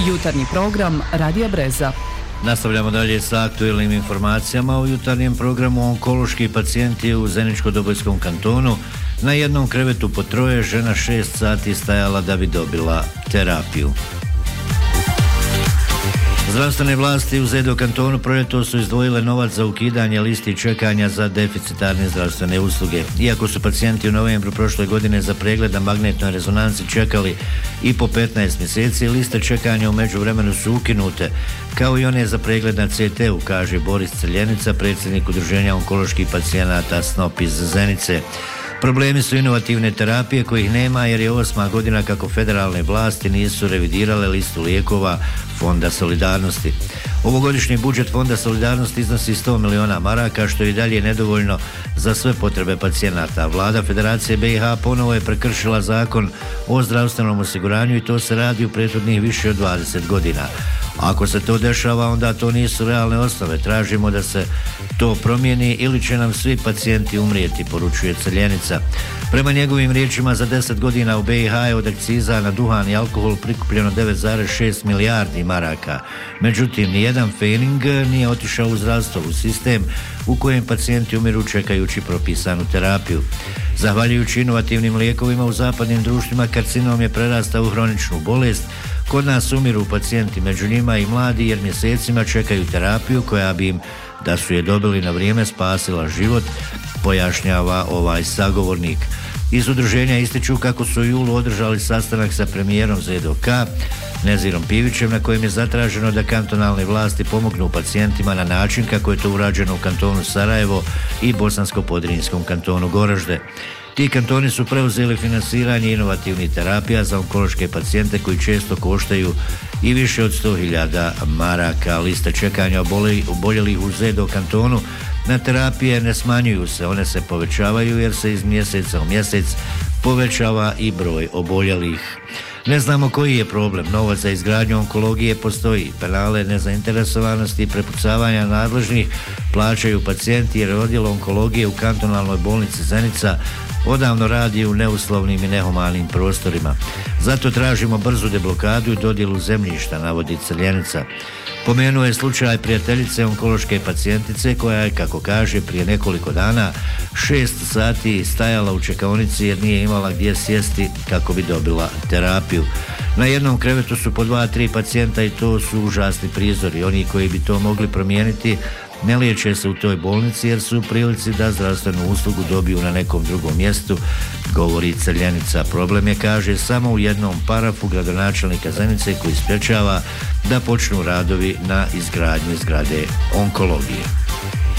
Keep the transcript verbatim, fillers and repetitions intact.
Jutarnji program Radija Breza. Nastavljamo dalje sa aktuelnim informacijama. U jutarnjem programu onkološki pacijenti u Zeničko-Dobojskom kantonu na jednom krevetu po troje, žena šest sati stajala da bi dobila terapiju. Zdravstvene vlasti u Zedo kantonu proljetos su izdvojile novac za ukidanje listi čekanja za deficitarne zdravstvene usluge. Iako su pacijenti u novembru prošle godine za pregled na magnetnoj rezonanci čekali i po petnaest mjeseci, liste čekanja u međuvremenu su ukinute, kao i one za pregled na C T U, kaže Boris Crljenica, predsjednik udruženja onkoloških pacijenata S N O P iz Zenice. Problemi su inovativne terapije kojih nema jer je osma godina kako federalne vlasti nisu revidirale listu lijekova Fonda solidarnosti. Ovogodišnji budžet Fonda solidarnosti iznosi sto miliona maraka, što je i dalje nedovoljno za sve potrebe pacijenata. Vlada Federacije B i H ponovo je prekršila zakon o zdravstvenom osiguranju i to se radi u prethodnih više od dvadeset godina. Ako se to dešava, onda to nisu realne osnove. Tražimo da se to promijeni ili će nam svi pacijenti umrijeti, poručuje Crljenica. Prema njegovim riječima, za deset godina u B i H je od akciza na duhan i alkohol prikupljeno devet zarez šest milijardi maraka. Međutim, nijedan fening nije otišao u zdravstveni sistem u kojem pacijenti umiru čekajući propisanu terapiju. Zahvaljujući inovativnim lijekovima u zapadnim društvima, karcinom je prerastao u hroničnu bolest. Kod nas umiru pacijenti, među njima i mladi, jer mjesecima čekaju terapiju koja bi im, da su je dobili na vrijeme, spasila život, pojašnjava ovaj sagovornik. Iz udruženja ističu kako su u julu održali sastanak sa premijerom Z D O K Nezirom Pivićem, na kojem je zatraženo da kantonalne vlasti pomognu pacijentima na način kako je to urađeno u kantonu Sarajevo i Bosansko-Podrinjskom kantonu Goražde. Ti kantoni su preuzeli finansiranje inovativnih terapija za onkološke pacijente koji često koštaju i više od sto hiljada maraka. Liste čekanja oboljelih u Z D O kantonu na terapije ne smanjuju se, one se povećavaju jer se iz mjeseca u mjesec povećava i broj oboljelih. Ne znamo koji je problem. Novac za izgradnju onkologije postoji. Penale nezainteresovanosti i prepucavanja nadležnih plaćaju pacijenti jer odjel onkologije u kantonalnoj bolnici Zenica odavno radi u neuslovnim i nehumanim prostorima. Zato tražimo brzu deblokadu i dodjelu zemljišta, navodi Crljenica. Pomenuo je slučaj prijateljice onkološke pacijentice koja je, kako kaže, prije nekoliko dana šest sati stajala u čekaonici jer nije imala gdje sjesti kako bi dobila terapiju. Na jednom krevetu su po dva, tri pacijenta i to su užasni prizori. Oni koji bi to mogli promijeniti ne liječe se u toj bolnici jer su u prilici da zdravstvenu uslugu dobiju na nekom drugom mjestu, govori Crljenica. Problem je, kaže, samo u jednom parafu gradonačelnika Zenice koji sprječava da počnu radovi na izgradnji zgrade onkologije.